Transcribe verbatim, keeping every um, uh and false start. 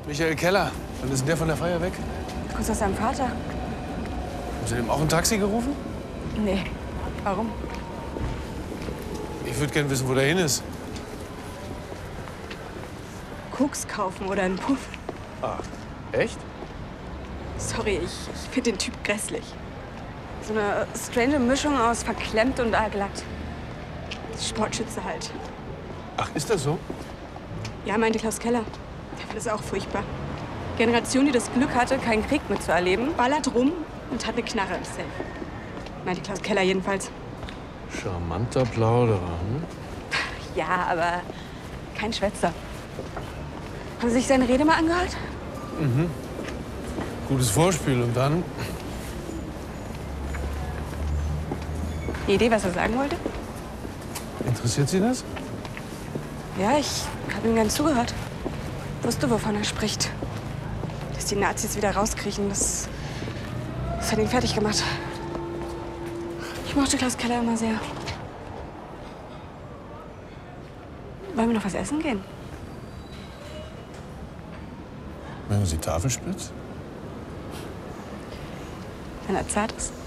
Michael Keller. Wann ist denn der von der Feier weg? Kurz aus seinem Vater. Haben Sie dem auch ein Taxi gerufen? Nee. Warum? Ich würde gern wissen, wo der hin ist. Koks kaufen oder einen Puff. Ah, echt? Sorry, ich, ich finde den Typ grässlich. So eine strange Mischung aus verklemmt und allglatt. Sportschütze halt. Ach, ist das so? Ja, meinte Klaus Keller. Der fand es auch furchtbar. Generation, die das Glück hatte, keinen Krieg mitzuerleben, ballert rum und hat eine Knarre im Safe. Meinte Klaus Keller jedenfalls. Charmanter Plauderer, hm? Ja, aber kein Schwätzer. Haben Sie sich seine Rede mal angehört? Mhm. Gutes Vorspiel und dann? Eine Idee, was er sagen wollte? Interessiert Sie das? Ja, ich habe ihm gern zugehört. Wusste, wovon er spricht. Dass die Nazis wieder rauskriechen, das, das hat ihn fertig gemacht. Ich mochte Klaus Keller immer sehr. Wollen wir noch was essen gehen? Mögen Sie Tafelspitz? Wenn er zart ist.